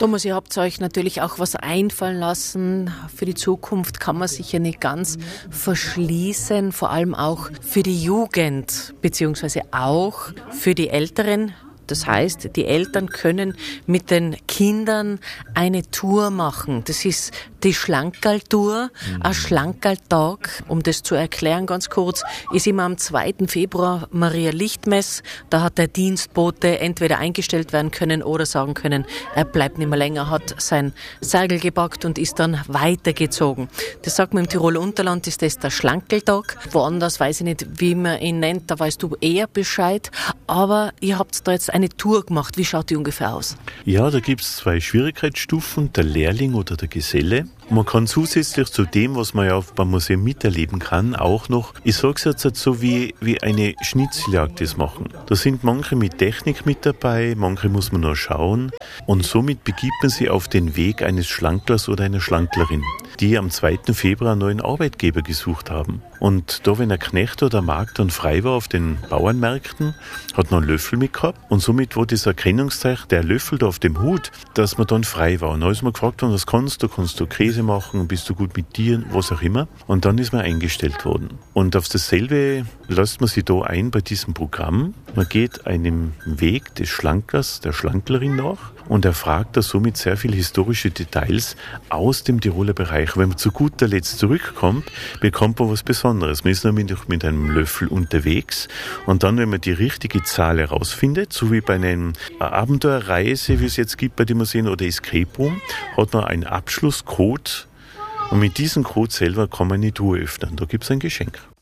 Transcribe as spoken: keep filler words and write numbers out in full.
Thomas, ihr habt euch natürlich auch was einfallen lassen. Für die Zukunft kann man sich ja nicht ganz verschließen, vor allem auch für die Jugend, beziehungsweise auch für die Älteren. Das heißt, die Eltern können mit den Kindern eine Tour machen. Das ist die Schlankerl-Tour, mhm. ein Schlankerl-Tag. Um das zu erklären, ganz kurz, ist immer am zweiten Februar Maria-Lichtmess. Da hat der Dienstbote entweder eingestellt werden können oder sagen können, er bleibt nicht mehr länger, hat sein Seil gepackt und ist dann weitergezogen. Das sagt man im Tiroler Unterland, ist das der Schlankerl-Tag. Woanders weiß ich nicht, wie man ihn nennt, da weißt du eher Bescheid. Aber ihr habt da jetzt eine Tour gemacht. Wie schaut die ungefähr aus? Ja, da gibt es zwei Schwierigkeitsstufen, der Lehrling oder der Geselle. Man kann zusätzlich zu dem, was man ja beim Museum miterleben kann, auch noch, ich sage es jetzt so, wie, wie eine Schnitzeljagd das machen. Da sind manche mit Technik mit dabei, manche muss man nur schauen. Und somit begibt man sich auf den Weg eines Schlanklers oder einer Schlanklerin, die am zweiten Februar einen neuen Arbeitgeber gesucht haben. Und da, wenn ein Knecht oder ein Markt dann frei war auf den Bauernmärkten, hat man einen Löffel mitgehabt. Und somit war das Erkennungszeichen, der Löffel da auf dem Hut, dass man dann frei war. Und dann ist man gefragt worden, was kannst du? Kannst du Käse machen? Bist du gut mit Tieren? Was auch immer. Und dann ist man eingestellt worden. Und auf dasselbe lässt man sich da ein bei diesem Programm. Man geht einem Weg des Schlanklers, der Schlanklerin nach. Und er fragt da somit sehr viele historische Details aus dem Tiroler Bereich. Wenn man zu guter Letzt zurückkommt, bekommt man was Besonderes. Man ist nämlich mit einem Löffel unterwegs und dann, wenn man die richtige Zahl herausfindet, so wie bei einer Abenteuerreise, wie es jetzt gibt bei den Museen oder Escape Room, hat man einen Abschlusscode und mit diesem Code selber kann man eine Tour öffnen. Da gibt es ein Geschenk.